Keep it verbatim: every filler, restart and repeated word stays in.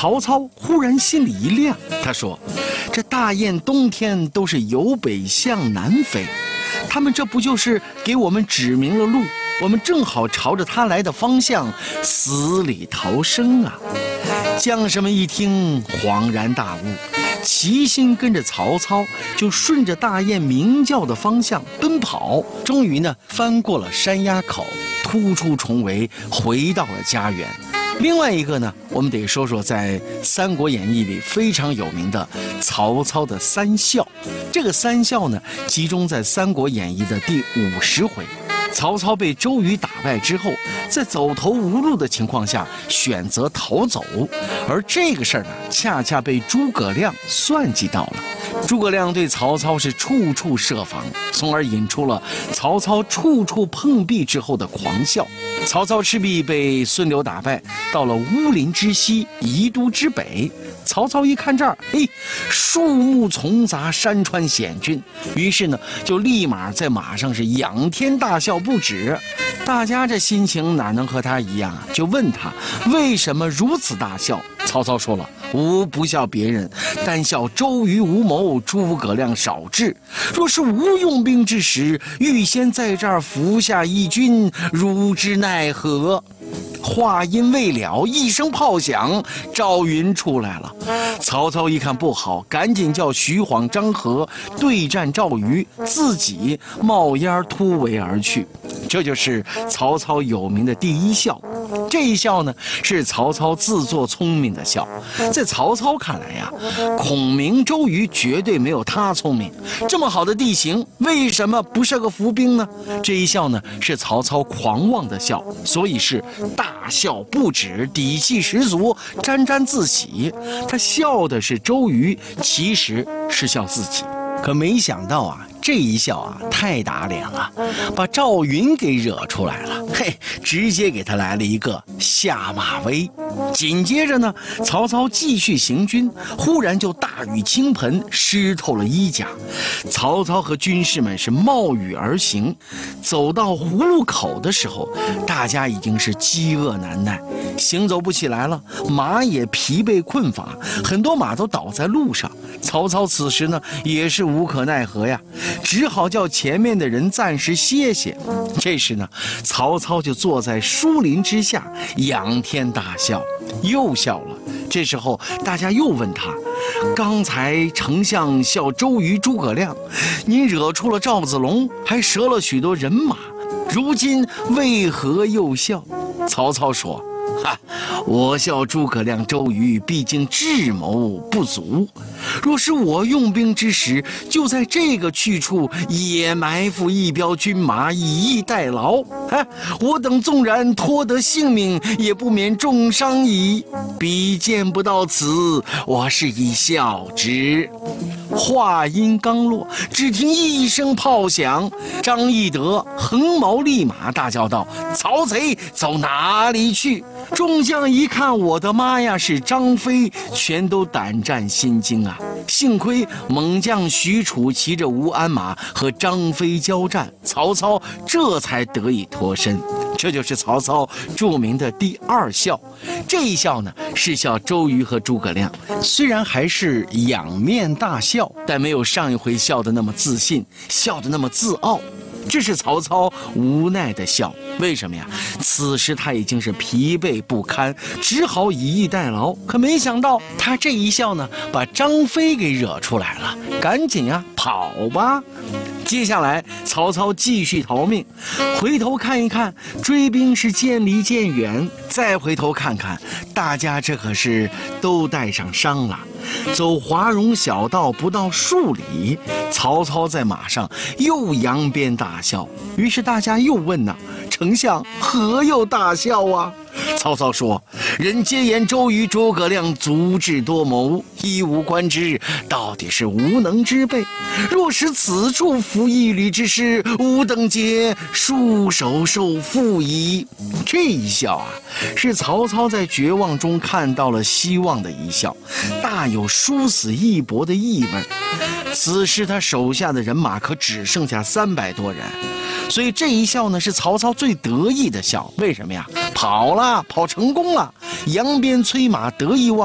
曹操忽然心里一亮，他说：“这大雁冬天都是由北向南飞，他们这不就是给我们指明了路？我们正好朝着他来的方向死里逃生啊！”将士们一听，恍然大悟，齐心跟着曹操，就顺着大雁鸣叫的方向奔跑，终于呢翻过了山崖口，突出重围，回到了家园。另外一个呢，我们得说说在《三国演义》里非常有名的曹操的三笑。这个三笑呢，集中在《三国演义》的第五十回。曹操被周瑜打败之后，在走投无路的情况下选择逃走，而这个事儿呢，恰恰被诸葛亮算计到了。诸葛亮对曹操是处处设防，从而引出了曹操处处碰壁之后的狂笑。曹操赤壁被孙刘打败，到了乌林之西，夷都之北。曹操一看这儿，嘿，树木丛杂，山川险峻，于是呢，就立马在马上是仰天大笑不止。大家这心情哪能和他一样啊？就问他为什么如此大笑。曹操说了：“吾不笑别人，但笑周瑜无谋，诸葛亮少智。若是无用兵之时，预先在这儿伏下一军，汝之奈何？”话音未了，一声炮响，赵云出来了。曹操一看不好，赶紧叫徐晃、张合对战赵瑜，自己冒烟突围而去。这就是曹操有名的第一笑。这一笑呢，是曹操自作聪明的笑。在曹操看来呀，孔明、周瑜绝对没有他聪明。这么好的地形，为什么不设个伏兵呢？这一笑呢，是曹操狂妄的笑，所以是大笑不止，底气十足，沾沾自喜。他笑的是周瑜，其实是笑自己。可没想到啊，这一笑啊太打脸了，把赵云给惹出来了。嘿，直接给他来了一个下马威。紧接着呢，曹操继续行军，忽然就大雨倾盆，湿透了衣甲。曹操和军士们是冒雨而行，走到葫芦口的时候，大家已经是饥饿难耐，行走不起来了，马也疲惫困乏，很多马都倒在路上。曹操此时呢也是无可奈何呀，只好叫前面的人暂时歇歇。这时呢，曹操就坐在树林之下，仰天大笑，又笑了。这时候大家又问他：“刚才丞相笑周瑜、诸葛亮，您惹出了赵子龙，还折了许多人马，如今为何又笑？”曹操说：“哈，我笑诸葛亮、周瑜，毕竟智谋不足。若是我用兵之时，就在这个去处也埋伏一彪军马，以逸待劳。哎，我等纵然脱得性命，也不免重伤矣。比见不到此，我是以笑之。”话音刚落，只听一声炮响，张翼德横矛立马，大叫道：“曹贼，走哪里去？”众将一看，我的妈呀，是张飞，全都胆战心惊啊！幸亏猛将许褚骑着吴鞍马和张飞交战，曹操这才得以脱身。这就是曹操著名的第二笑。这一笑呢，是笑周瑜和诸葛亮，虽然还是仰面大笑，但没有上一回笑得那么自信，笑得那么自傲。这是曹操无奈的笑。为什么呀？此时他已经是疲惫不堪，只好以逸待劳。可没想到他这一笑呢，把张飞给惹出来了，赶紧啊跑吧！接下来曹操继续逃命，回头看一看，追兵是渐离渐远，再回头看看，大家这可是都带上伤了。走华容小道不到数里，曹操在马上又扬鞭大笑。于是大家又问呐：“丞相何又大笑啊？”曹操说：“人皆言周瑜、诸葛亮足智多谋，一无观之，到底是无能之辈。若使此处伏一旅之师，吾等皆束手受缚矣。”这一笑啊，是曹操在绝望中看到了希望的一笑，大有殊死一搏的意味。此时他手下的人马可只剩下三百多人，所以这一笑呢，是曹操最得意的笑。为什么呀？跑了，跑成功了，扬鞭催马，得意忘